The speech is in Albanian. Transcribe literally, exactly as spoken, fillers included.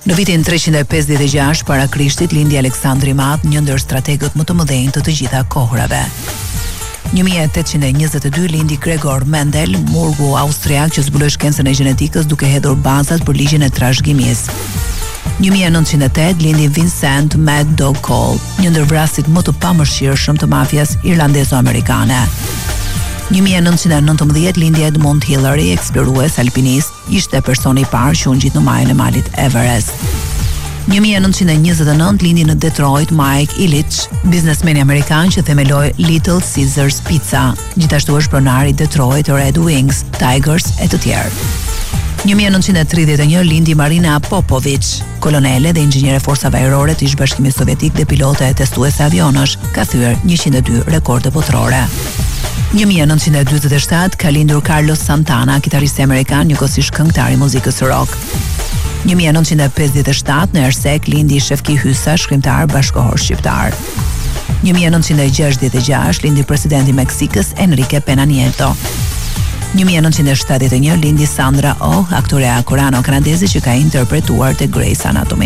Në vitin treqind e pesëdhjetë e gjashtë para Krishtit lindi Aleksandri i Madh, një ndër strategët më të mëdhenj të të gjitha kohërave. një mijë e tetëqind e njëzet e dy lindi Gregor Mendel, murgu austriak që zbuloi shkencën e gjenetikës duke hedhur bazat për ligjin e trashëgimisë. një mijë e nëntëqind e tetë lindi Vincent Mad Dog Cole, një ndër vrasësit më të pamëshirshëm të mafias irlandezo-amerikane. një mijë e nëntëqind e nëntëmbëdhjetë lindi Edmund Hillary, eksplorues alpinist, ishte personi i parë që u ngjit në majën e malit Everest. një mijë e nëntëqind e njëzet e nëntë lindi në Detroit Mike Ilitch, biznesmeni amerikan që themeloi Little Caesars Pizza, gjithashtu është pronari i Detroit Red Wings, Tigers e të tjerë. një mijë e nëntëqind e tridhjetë e një lindi Marina Popovic, kolonele dhe inxhiniere forcave ajrore të Ish-Bashkimit Sovjetik dhe pilote e testuese avionësh, ka thyer njëqind e dy rekorde botërore. një mijë e nëntëqind e dyzet e shtatë ka lindur Carlos Santana, kitaristi amerikan, njëkohësisht këngëtar i muzikës rock. një mijë e nëntëqind e pesëdhjetë e shtatë në Ersek lindi Shefki Hysa, shkrimtar bashkëkohor shqiptar. një mijë e nëntëqind e gjashtëdhjetë e gjashtë lindi presidenti i Meksikës Enrique Pena Nieto. një mijë e nëntëqind e shtatëdhjetë e një lindi Sandra Oh, aktorea korano-kanadeze që ka interpretuar te Grey's Anatomy.